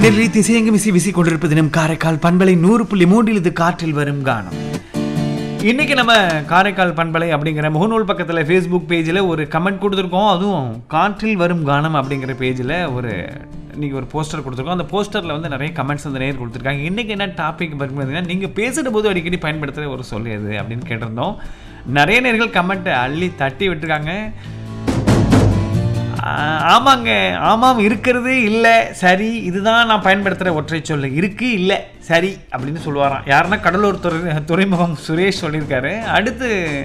நெல்லை திசையெங்கும் விசி விசி கொண்டிருப்பது நம் காரைக்கால் பண்பலை 100.3 இது காற்றில் வரும் கானம். இன்னைக்கு நம்ம காரைக்கால் பண்பலை அப்படிங்கிற முகநூல் பக்கத்தில் ஃபேஸ்புக் பேஜில் ஒரு கமெண்ட் கொடுத்துருக்கோம். அதுவும் காற்றில் வரும் கானம் அப்படிங்கிற பேஜில் நீங்கள் ஒரு போஸ்டர் கொடுத்துருக்கோம். அந்த போஸ்டரில் வந்து நிறைய கமெண்ட்ஸ் வந்து நேர் கொடுத்துருக்காங்க. இன்றைக்கி என்ன டாபிக் பார்த்தீங்கன்னா, நீங்கள் பேசுகிற போது அடிக்கடி பயன்படுத்துகிற ஒரு சொல் எது அப்படின்னு கேட்டிருந்தோம். நிறைய நேர்கள் கமெண்ட்டை அள்ளி தட்டி விட்டுருக்காங்க. ஆமாங்க, ஆமாம், இருக்கிறது இல்லை, சரி, இதுதான் நான் பயன்படுத்துகிற ஒற்றை சொல், இருக்கு இல்லை சரி அப்படின்னு சொல்லுவாராம். யாருன்னா கடலூர் துறைமுகம் சுரேஷ் சொல்லியிருக்காரு. அடுத்து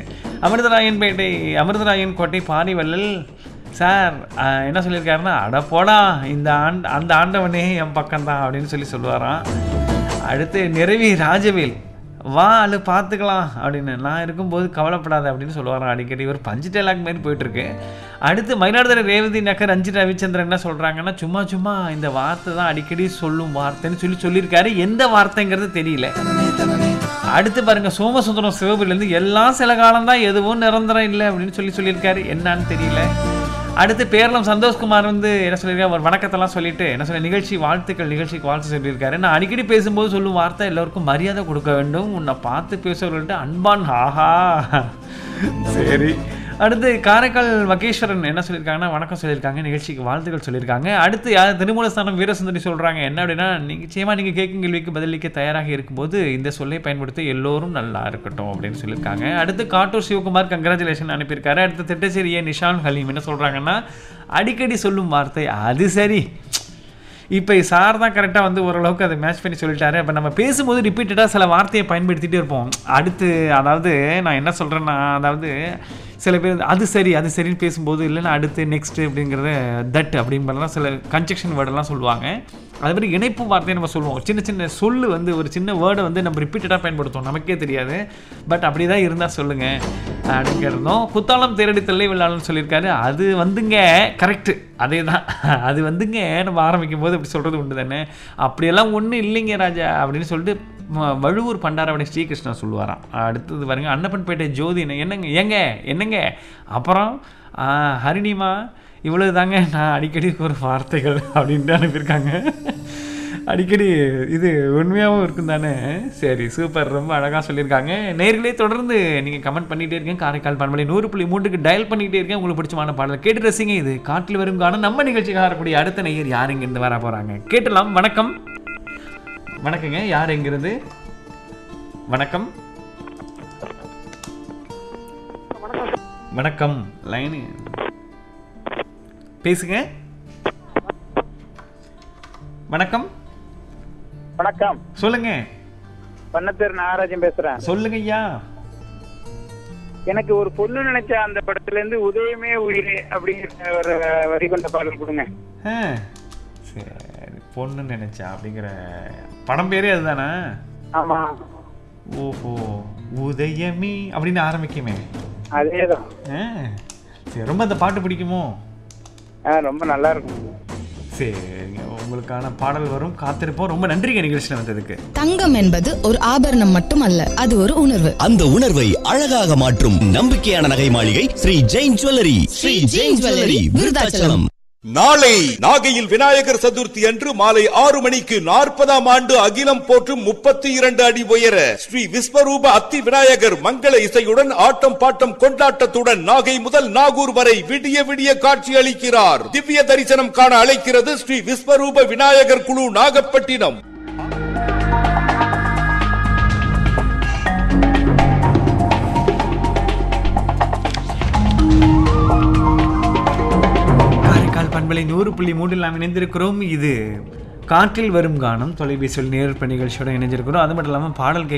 அமிர்தராயன் கோட்டை பாரிவள்ளல் சார் என்ன சொல்லியிருக்காருன்னா, அட போடா அந்த ஆண்டவனே என் பக்கம்தான் அப்படின்னு சொல்லுவாராம். அடுத்து நிறைவி ராஜவேல், வா அது பார்த்துக்கலாம் அப்படின்னு, நான் இருக்கும்போது கவலைப்படாத அப்படின்னு சொல்லுவாராம் அடிக்கடி. ஒரு பஞ்சு டைலாக் மாதிரி போயிட்டுருக்கு. அடுத்து மயிலாடுதுறை ரேவதி நகர் ரஞ்சித் ரவிச்சந்திரன் என்ன சொல்கிறாங்கன்னா, சும்மா இந்த வார்த்தை தான் அடிக்கடி சொல்லும் வார்த்தைன்னு சொல்லியிருக்காரு. எந்த வார்த்தைங்கிறது தெரியல. அடுத்து பாருங்க, சோமசுந்தரம் சிவபுரிலேருந்து எல்லாம் சில காலம்தான், எதுவும் நிரந்தரம் இல்லை அப்படின்னு சொல்லியிருக்காரு. என்னான்னு தெரியல. அடுத்து பேரளம் சந்தோஷ்குமார் வந்து என்ன சொல்லியிருக்காரு, ஒரு வணக்கத்தெல்லாம் சொல்லிட்டு என்ன நிகழ்ச்சிக்கு வாழ்த்து சொல்லியிருக்காரு. நான் அடிக்கடி பேசும்போது சொல்லும் வார்த்தை, எல்லோருக்கும் மரியாதை கொடுக்க வேண்டும், உன்னை பார்த்து பேசுவவர்கள்ட்ட அன்பான். ஆஹா, சரி. அடுத்து காரைக்கால் மகேஸ்வரன் என்ன சொல்லியிருக்காங்கன்னா, வணக்கம் சொல்லியிருக்காங்க, நிகழ்ச்சிக்கு வாழ்த்துக்கள் சொல்லியிருக்காங்க. அடுத்து யார் திருமூலஸ்தானம் வீரசுந்தரி சொல்கிறாங்க என்ன அப்படின்னா, நிச்சயமாக நீங்கள் கேட்கும் கேள்விக்கு பதிலளிக்க தயாராக இருக்கும்போது இந்த சொல்லை பயன்படுத்தி எல்லோரும் நல்லா இருக்கட்டும் அப்படின்னு சொல்லியிருக்காங்க. அடுத்து காட்டூர் சிவகுமார் கங்க்ராச்சுலேஷன் அனுப்பியிருக்காரு. அடுத்து திட்டச்சேரியை நிஷான் ஹலீம் என்ன சொல்கிறாங்கன்னா, அடிக்கடி சொல்லும் வார்த்தை அது சரி. இப்போ சார் தான் கரெக்டாக வந்து ஓரளவுக்கு அதை மேட்ச் பண்ணி சொல்லிட்டாரு. இப்போ நம்ம பேசும்போது ரிப்பீட்டடாக சில வார்த்தையை பயன்படுத்திகிட்டே இருப்போம். அடுத்து அதாவது நான் என்ன சொல்கிறேன்னா, அதாவது சில பேர் அது சரின்னு பேசும்போது, இல்லைன்னா அடுத்து நெக்ஸ்ட்டு அப்படிங்கிறத தட் அப்படிங்கிறதெல்லாம் சில கன்ஜெக்ஷன் வேர்டெல்லாம் சொல்லுவாங்க. அது மாதிரி இணைப்பு வார்த்தையை நம்ம சொல்லுவோம். சின்ன சொல்லு வந்து ஒரு சின்ன வேர்டை வந்து நம்ம ரிப்பீட்டடாக பயன்படுத்துவோம், நமக்கே தெரியாது. பட் அப்படி தான் இருந்தால் சொல்லுங்கள் அப்படின்னு கேட்டிருந்தோம். குத்தாலம் தேரடி தெல்லை விழான்னு சொல்லியிருக்காரு. அது வந்துங்க கரெக்டு, அதே தான், அது வந்துங்க நம்ம ஆரம்பிக்கும் போது அப்படி சொல்கிறது உண்டு தானே. அப்படியெல்லாம் ஒன்றும் இல்லைங்க ராஜா அப்படின்னு சொல்லிட்டு வழுவூர் பண்டாரவடை ஸ்ரீகிருஷ்ணா சொல்லுவாராம். அடுத்தது பாருங்க, அன்னப்பன்பேட்டை ஜோதி என்னங்க அப்புறம் ஹரிணிமா, இவ்வளவு தாங்க நான் அடிக்கடி ஒரு வார்த்தைகள் அப்படின்ட்டு அனுப்பியிருக்காங்க. அடிக்கடி இது உண்மையாகவும் இருக்கும் தானே. சரி, சூப்பர், ரொம்ப அழகாக சொல்லியிருக்காங்க. நேர்களே தொடர்ந்து நீங்கள் கமெண்ட் பண்ணிகிட்டே இருக்கேன். காரைக்கால் பண்பலை 100.3க்கு டயல் பண்ணிக்கிட்டே இருக்கேன். உங்களுக்கு பிடிச்சமான பாடல் கேட்டு ரசிங்க. இது காற்றில் வரும் காலம். நம்ம நிகழ்ச்சிக்காக வரக்கூடிய அடுத்த நேயர் யார் இங்கிருந்து வர போகிறாங்க கேட்டலாம். வணக்கம். வணக்கங்க, யார் எங்கிருந்து? வணக்கம். வணக்கம், லைனு பேசுங்க. வணக்கம். வணக்கம், சொல்லுங்க. பண்ணத்தேர் நாகராஜன் பேசுறேன். சொல்லுங்க ஐயா. எனக்கு ஒரு பொண்ணு நினைச்ச அந்த படத்துல இருந்து உதயமே உயிரே அப்படிங்கிற ஒரு வரி கொண்ட பாடல் கொடுங்க. சரி, பொண்ணு நினைச்சா அப்படிங்கிற படம் பேரே அதுதானா? ஆமா. ஓஹோ, உதயமே அப்படின்னு ஆரம்பிக்குமே, அதேதான். சரி, ரொம்ப அந்த பாட்டு பிடிக்குமோ? ரொம்ப நல்லா இருக்கும். சரிங்க, உங்களுக்கான பாடல் வரும், காத்திருப்போம். ரொம்ப நன்றிங்க நிகழ்ச்சியில் வந்ததுக்கு. தங்கம் என்பது ஒரு ஆபரணம் மட்டுமல்ல, அது ஒரு உணர்வு. அந்த உணர்வை அழகாக மாற்றும் நம்பிக்கையான நகை மாளிகை ஸ்ரீ ஜெயின் ஜுவல்லரி. ஸ்ரீ ஜெயின் ஜுவல்லரி, விருதாச்சலம். நாளை நாகையில் விநாயகர் சதுர்த்தி அன்று மாலை 6 மணிக்கு 40ஆம் ஆண்டு அகிலம் போற்றும் 32 அடி உயர ஸ்ரீ விஸ்வரூப அத்தி விநாயகர் மங்கள இசையுடன் ஆட்டம் பாட்டம் கொண்டாட்டத்துடன் நாகை முதல் நாகூர் வரை விடிய விடிய காட்சி அளிக்கிறார். திவ்ய தரிசனம் காண அழைக்கிறது ஸ்ரீ விஸ்வரூப விநாயகர் குழு, நாகப்பட்டினம். பண்பலை 100.3 நாம் இணைந்திருக்கிறோம். இது காற்றில் வரும் கானம் தொலைபேசியில் நேரடி நிகழ்ச்சியோட இணைஞ்சிருக்கிறோம். அது மட்டும் இல்லாமல் பாடல்